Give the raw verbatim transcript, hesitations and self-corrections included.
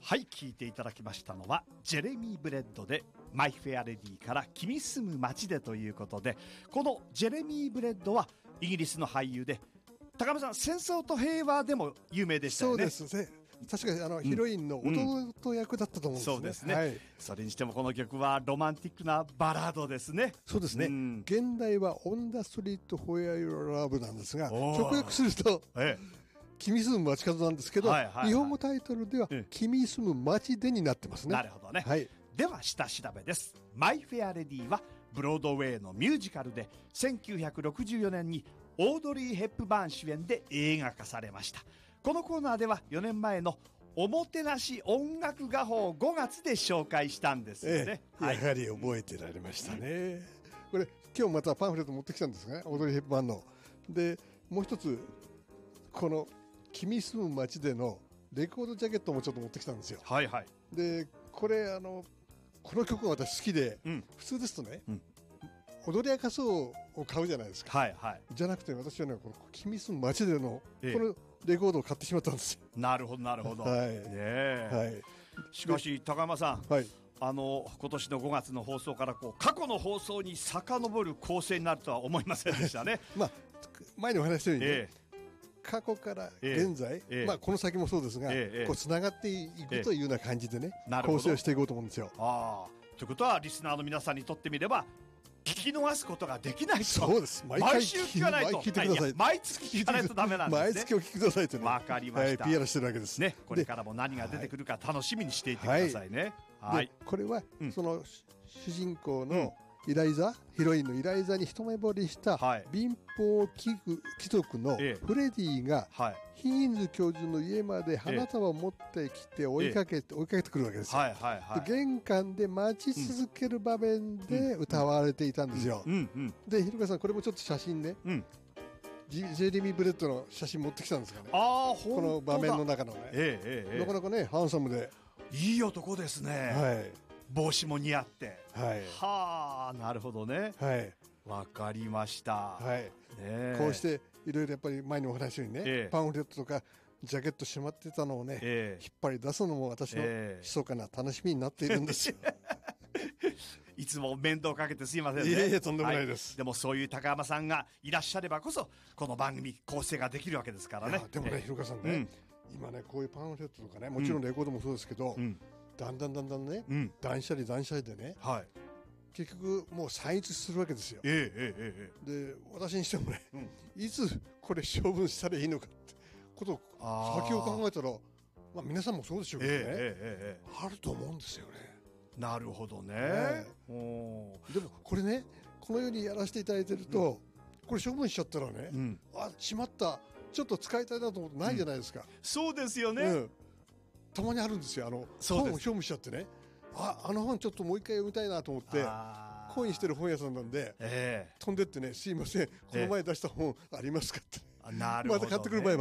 はい、聞いていただきましたのはジェレミー・ブレッドでマイ・フェア・レディから君住む街でということで、このジェレミー・ブレッドはイギリスの俳優で、高山さん戦争と平和でも有名でしたよね。 そうですね、確かにあの、うん、ヒロインの弟役だったと思うんですね、 そうですね、 はい、 それにしてもこの曲はロマンティックなバラードですね。 そうですね、うん、現代はオンダストリートフォーユーラブなんですが、直訳すると、ええ、君住む街角なんですけど、はいはいはい、日本語タイトルでは、うん、君住む街でになってますね。 なるほどね、 はい、 では下調べです。マイ・フェア・レディはブロードウェイのミュージカルでせんきゅうひゃくろくじゅうよねんにオードリー・ヘップバーン主演で映画化されました。このコーナーではよねんまえのおもてなし音楽画報ごがつで紹介したんですよね、 ええ、はい、やはり覚えてられましたね、うん、これ今日またパンフレット持ってきたんですが、オードリー・ヘップバーンので、もう一つこの君住む街でのレコードジャケットもちょっと持ってきたんですよ。 はいはい。 でこれあのこの曲が私好きで、うん、普通ですとね、うん、踊り明かそうを買うじゃないですか、はいはい、じゃなくて私はね、この君住む街でのこのレコードを買ってしまったんですよ。 なるほどなるほど、 はいね、はい、しかし高山さん、はい、あの今年のごがつの放送からこう過去の放送に遡る構成になるとは思いませんでしたね。 まあ、前にお話したようにね、えー過去から現在、ええまあ、この先もそうですが、ええ、こうつながっていくというような感じでね、ええ、構成をしていこうと思うんですよ。 あということはリスナーの皆さんにとってみれば聞き逃すことができないと。 そうです、毎回毎週聞かないと、 毎聞いてください、 毎月聞かないとダメなんですね。 毎月お聞きくださいとね、 分かりました、 はい、ピーアール してるわけですね。これからも何が出てくるか楽しみにしていてくださいね。 はいはい、でこれは、うん、その主人公の、うんイライザヒロインのイライザに一目惚れした貧乏貴族のフレディがヒーンズ教授の家まで花束を持ってきて追いかけて追いかけてくるわけですよ。玄関で待ち続ける場面で歌われていたんですよ。でひろかさん、これもちょっと写真ね、うん、ジェレミー・ブレッドの写真持ってきたんですかね。 あー、 この場面の中のね、ええええ、なかなかねハンサムでいい男ですね。はい帽子も似合って、はい、はあ、なるほどね、はい、わかりました、はいね、こうしていろいろやっぱり前にお話しにね、ええ、パンフレットとかジャケットしまってたのをね、ええ、引っ張り出すのも私の密かな楽しみになっているんですよ、ええ、いつも面倒かけてすいませんね。 いやいや、とんでもないです、 はい、でもそういう高山さんがいらっしゃればこそこの番組構成ができるわけですからね。 でもね、ひろかさんね、うん、今ねこういうパンフレットとかね、もちろんレコードもそうですけど、うん、だんだんだんだんね、うん、断捨離断捨離でね、はい、結局もう散逸するわけですよ、ええええ、で私にしてもね、うん、いつこれ処分したらいいのかってことを先を考えたら、まあ、皆さんもそうでしょうけどね、ええええ、あると思うんですよね。 なるほどね、 ね、おでもこれね、このようにやらせていただいてると、うん、これ処分しちゃったらね、うん、あ、しまった、ちょっと使いたいなと思ってないじゃないですか、うん、 そうですよね、うん、 たまにあるんですよ。あの本を処分しちゃってね、あ、あの本ちょっともう一回読みたいなと思ってコインしてる本屋さんなんで、えー、飛んでってね、すいませんこの前出した本ありますかって、えー、また買ってくる場合も